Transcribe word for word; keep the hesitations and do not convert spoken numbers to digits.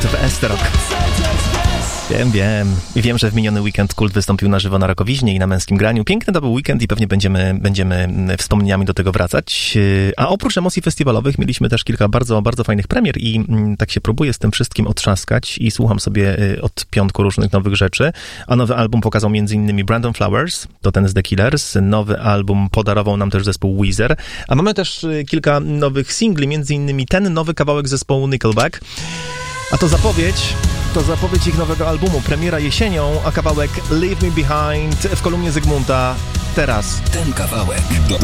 w S-Rock. Wiem, wiem. I wiem, że w miniony weekend Kult wystąpił na żywo na Rokowiźnie i na Męskim Graniu. Piękny to był weekend i pewnie będziemy, będziemy wspomnieniami do tego wracać. A oprócz emocji festiwalowych mieliśmy też kilka bardzo, bardzo fajnych premier i mm, tak się próbuję z tym wszystkim otrzaskać i słucham sobie od piątku różnych nowych rzeczy. A nowy album pokazał między innymi Brandon Flowers, to ten z The Killers. Nowy album podarował nam też zespół Weezer. A mamy też kilka nowych singli, między innymi ten nowy kawałek zespołu Nickelback. A to zapowiedź, to zapowiedź ich nowego albumu, premiera jesienią, a kawałek Leave Me Behind w kolumnie Zygmunta teraz. Ten kawałek